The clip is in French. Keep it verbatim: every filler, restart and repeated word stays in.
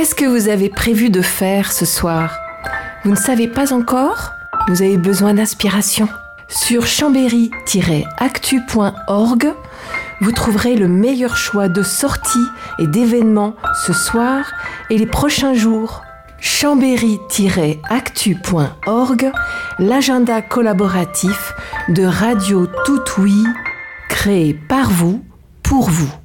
Qu'est-ce que vous avez prévu de faire ce soir ? Vous ne savez pas encore ? Vous avez besoin d'inspiration ? Sur chambéry tiret actu point org, vous trouverez le meilleur choix de sorties et d'événements ce soir et les prochains jours. chambéry tiret actu point org, l'agenda collaboratif de Radio Tout Oui, créé par vous, pour vous.